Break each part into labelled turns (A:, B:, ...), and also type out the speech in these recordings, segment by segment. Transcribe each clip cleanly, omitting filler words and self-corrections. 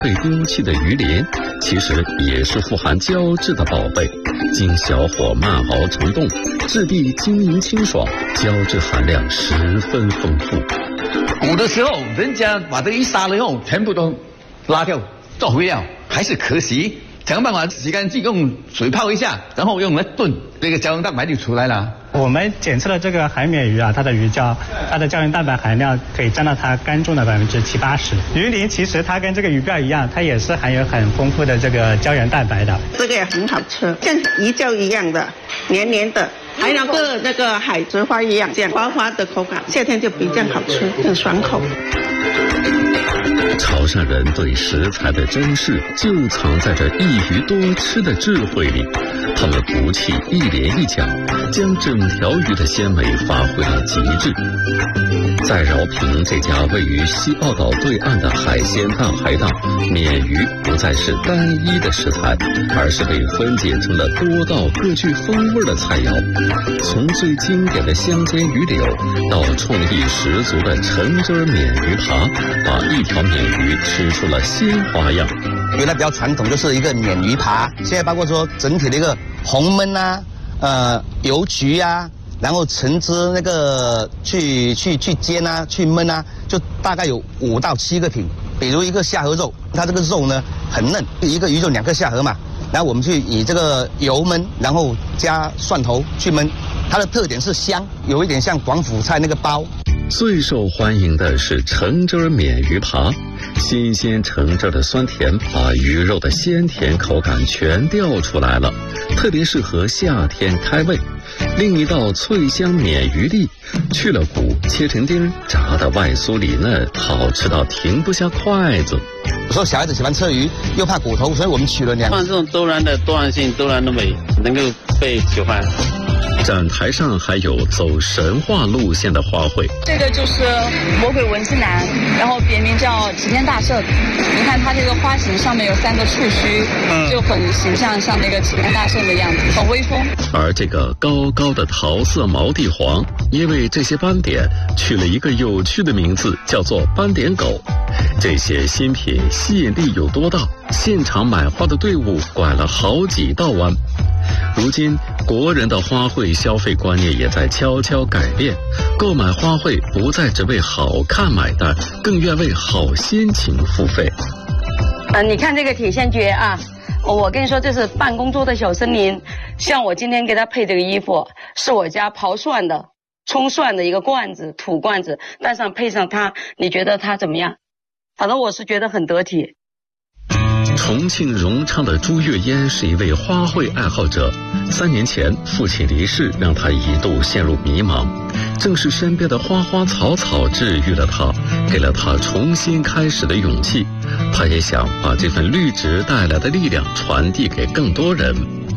A: 被丢弃的鱼鳞，其实也是富含胶质的宝贝。经小火慢熬成冻，质地晶莹清爽，胶质含量十分丰富。
B: 古的时候，人家把这个鱼杀了以后，全部都拉掉做肥料，还是可惜。想办法洗干净，用水泡一下，然后用来炖，这个胶原蛋白就出来了。
C: 我们检测了这个海鲶鱼啊，它的鱼胶，它的胶原蛋白含量可以占到它干重的70%-80%。鱼鳞其实它跟这个鱼鳔一样，它也是含有很丰富的这个胶原蛋白的。
D: 这个也很好吃，像鱼胶一样的，黏黏的，还能跟那个海蜇花一样，这样滑滑的口感，夏天就比较好吃，很爽口。
A: 潮汕人对食材的珍视，就藏在这一鱼多吃的智慧里。他们不弃一连一讲，将整条鱼的鲜美发挥到极致。在饶平这家位于西澳岛对岸的海鲜大排档，鲶鱼不再是单一的食材，而是被分解成了多道各具风味的菜肴。从最经典的香煎鱼柳，到创意十足的橙汁鲶鱼扒，把一条鲶鱼吃出了新花样。
E: 原来比较传统就是一个鲶鱼扒，现在包括说整体的一个红焖啊，油焗啊，然后橙汁那个去煎啊，去焖啊，就大概有5到7个品。比如一个下颌肉，它这个肉呢很嫩，一个鱼就2个下颌嘛，然后我们去以这个油焖，然后加蒜头去焖，它的特点是香，有一点像广府菜那个包。
A: 最受欢迎的是橙汁鲶鱼扒，新鲜橙汁的酸甜把鱼肉的鲜甜口感全调出来了，特别适合夏天开胃。另一道脆香鲶鱼粒，去了骨，切成丁，炸得外酥里嫩，好吃到停不下筷子。
E: 有时候小孩子喜欢吃鱼，又怕骨头，所以我们取了
F: 放这种多元的多样性、多元的美，能够被喜欢。
A: 展台上还有走神话路线的花卉，
G: 这个就是魔鬼文之男，然后别名叫齐天大圣。你看它这个花型上面有3个触须，就很形象，像那个齐天大圣的样子，很威风。
A: 而这个高高的桃色毛地黄，也为这些斑点取了一个有趣的名字，叫做斑点狗。这些新品吸引力有多大？现场买花的队伍拐了好几道弯。如今，国人的花卉消费观念也在悄悄改变，购买花卉不再只为好看买单，更愿为好心情付费。
H: 你看这个铁线蕨啊，我跟你说，这是办公桌的小森林。像我今天给他配这个衣服，是我家刨蒜的、葱蒜的一个罐子，土罐子，但上配上它，你觉得它怎么样？反正我是觉得很得体。
A: 重庆荣昌的朱月嫣是一位花卉爱好者。3年前，父亲离世，让他一度陷入迷茫。正是身边的花花草草治愈了他，给了他重新开始的勇气。他也想把这份绿植带来的力量传递给更多人。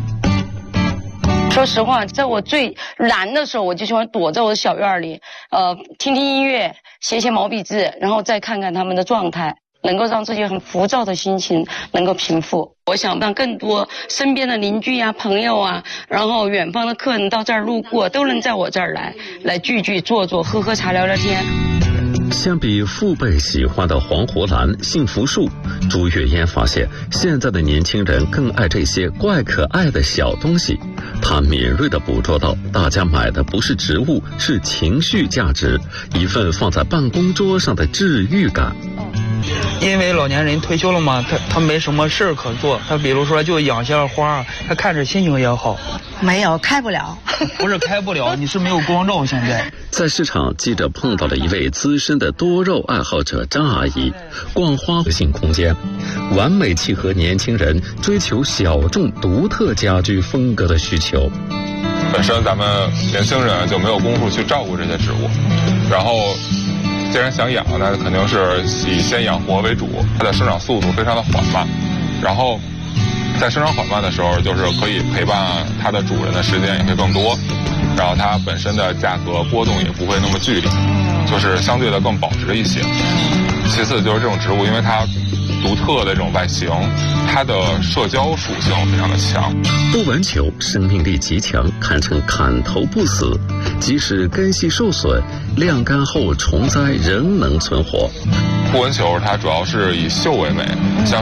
H: 说实话，在我最难的时候，我就喜欢躲在我的小院里，听听音乐，写毛笔字，然后再看看他们的状态。能够让自己很浮躁的心情能够平复。我想让更多身边的邻居啊、朋友啊，然后远方的客人到这儿路过，都能在我这儿来聚聚、坐坐、喝喝茶、聊聊天。
A: 相比父辈喜欢的黄胡兰、幸福树，朱月嫣发现现在的年轻人更爱这些怪可爱的小东西。她敏锐地捕捉到大家买的不是植物，是情绪价值，一份放在办公桌上的治愈感。
I: 因为老年人退休了嘛，他没什么事儿可做，他比如说就养些花，他看着心情也好。
J: 没有，开不了。
I: 不是开不了，你是没有光照。现在
A: 在市场，记者碰到了一位资深的多肉爱好者张阿姨，逛花性空间，完美契合年轻人追求小众独特家居风格的需求。
K: 本身咱们年轻人就没有功夫去照顾这些植物，然后既然想养，那肯定是以先养活为主，它的生长速度非常的缓慢，然后在生长缓慢的时候，就是可以陪伴它的主人的时间也会更多，然后它本身的价格波动也不会那么剧烈，就是相对的更保值一些。其次就是这种植物，因为它独特的这种外形，它的社交属性非常的强。
A: 不纹球生命力极强，堪称砍头不死，即使根系受损，晾干后重栽仍能存活。
K: 不纹球它主要是以秀为美，像